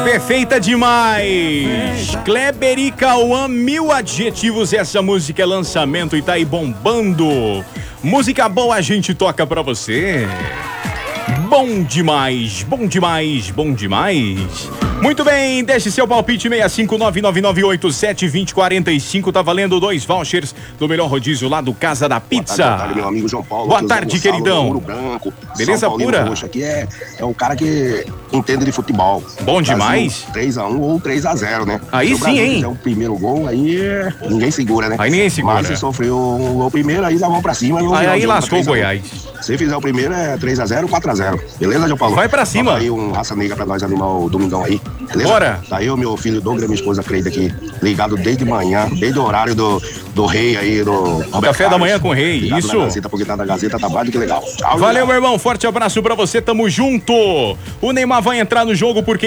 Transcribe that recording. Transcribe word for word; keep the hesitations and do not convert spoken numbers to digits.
Perfeita demais. Kleber e Cauã, mil adjetivos. Essa música é lançamento e tá aí bombando. Música boa a gente toca pra você. Bom demais, bom demais, bom demais. Muito bem, deixe seu palpite seis cinco nove nove nove oito sete dois zero quatro cinco. Tá valendo dois vouchers do melhor rodízio lá do Casa da Pizza. Boa tarde, boa tarde, meu amigo João Paulo. Boa tarde, Gonçalo, queridão. Ouro Branco, Beleza São pura? Roxo, aqui é, é um cara que entende de futebol. Bom demais. três a um ou três a zero, né? Aí se sim, o Brasil hein? fizer o primeiro gol, aí ninguém segura, né? Aí ninguém segura. Mas se sofreu um gol primeiro, aí já vão pra cima. Aí, aí lascou o Goiás. Se fizer o primeiro, é três a zero, quatro a zero. Beleza, João Paulo? Vai pra cima. Fala aí um raça negra pra nós animar o domingão aí. Beleza? Bora. Tá aí o meu filho Douglas e minha esposa Creida aqui, ligado desde manhã, desde o horário do, do rei aí, do Roberto Café da Carlos. manhã com o rei, Ligado isso. Na Gazeta, porque tá na Gazeta, tá mais do que legal. Tchau, Valeu, legal. meu irmão. Forte abraço pra você. Tamo junto. O Neymar vai entrar no jogo porque